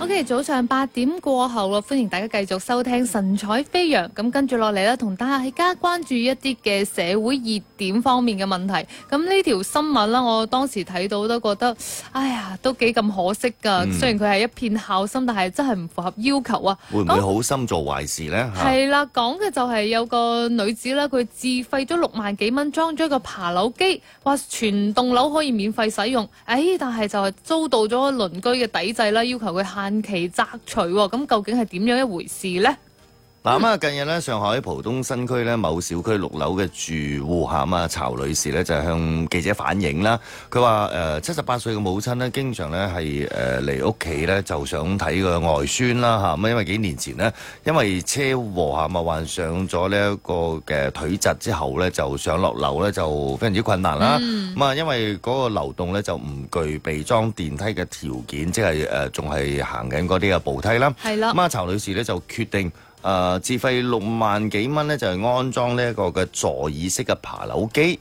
OK， 早上8點過後啦，歡迎大家繼續收聽神采飛揚。咁跟住落嚟咧，同大家關注一啲嘅社會熱點方面嘅問題。咁呢條新聞啦，我當時睇到都覺得，哎呀，都幾咁可惜㗎。雖然佢係一片孝心，但係真係唔符合要求啊。 會唔會好心做壞事呢？ 係啦，講嘅就係有個女子啦，佢自費咗6萬幾蚊裝咗一個爬樓機，話全棟樓可以免費使用。但係就係遭到咗鄰居嘅抵制啦，要求佢限期摘除。咁究竟係點樣一回事呢？ 嗱近日咧，上海浦東新區咧某小區6樓嘅住戶曹女士咧就向記者反映啦，佢話78歲嘅母親咧經常咧係嚟屋企咧就想睇個外孫啦咁因為幾年前呢，因為車禍患上咗呢一個嘅腿疾之後咧就上落樓咧就非常之困難啦。因為嗰個樓棟咧就唔具備裝電梯嘅條件，即係仲係行緊嗰啲嘅步梯啦。 係啦。 曹女士咧就決定自費6萬幾蚊咧，就係安裝呢一個嘅座椅式嘅爬樓機。